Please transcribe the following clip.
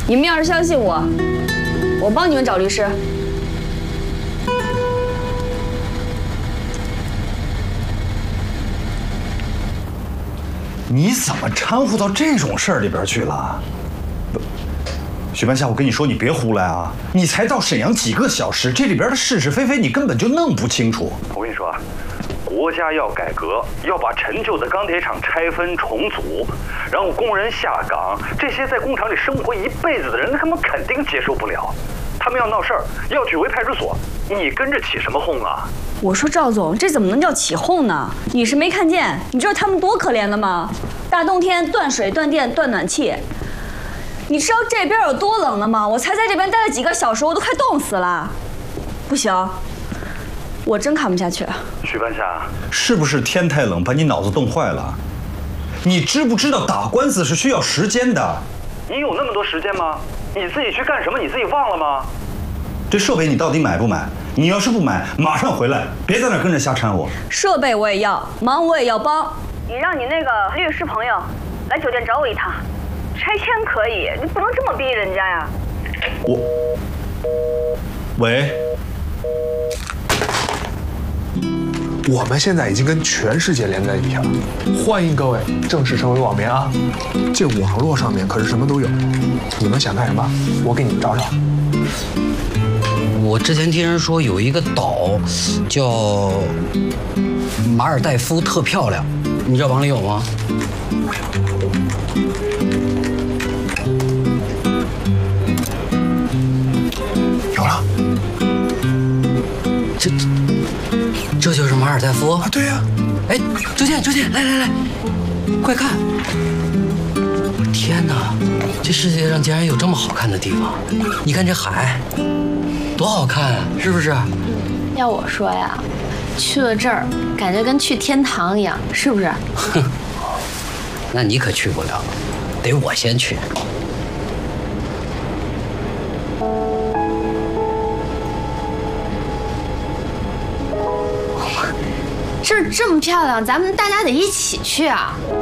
你们要是相信我，我帮你们找律师。 你怎么掺和到这种事儿里边去了？许半夏，我跟你说，你别胡来啊！你才到沈阳几个小时，这里边的是是非非你根本就弄不清楚。 我跟你说啊，国家要改革，要把陈旧的钢铁厂拆分重组，然后工人下岗，这些在工厂里生活一辈子的人，他们肯定接受不了。他们要闹事儿，要举围派出所，你跟着起什么哄啊？ 我说赵总，这怎么能叫起哄呢？你是没看见，你知道他们多可怜的吗？大冬天断水、断电、断暖气。你知道这边有多冷了吗？我才在这边待了几个小时，我都快冻死了。不行，我真看不下去。 许半夏， 是不是天太冷把你脑子冻坏了？你知不知道打官司是需要时间的？ 你有那么多时间吗？你自己去干什么？你自己忘了吗？ 这设备你到底买不买？你要是不买，马上回来，别在那跟着瞎掺和。 设备我也要，忙我也要帮。你让你那个律师朋友来酒店找我一趟。拆迁可以，你不能这么逼人家呀！ 喂， 我们现在已经跟全世界连在一起了，欢迎各位正式成为网民啊！这网络上面可是什么都有，你们想干什么，我给你们找找。 我之前听人说有一个岛叫马尔代夫，特漂亮，你知道往里有吗？ 有了， 这就是马尔代夫啊！对呀、 哎，周健，来，快看！天哪，这世界上竟然有这么好看的地方！你看这海，多好看啊，是不是？ 要我说呀，去了这儿，感觉跟去天堂一样，是不是？ 哼，那你可去不了，得我先去。 这儿这么漂亮，咱们大家得一起去啊！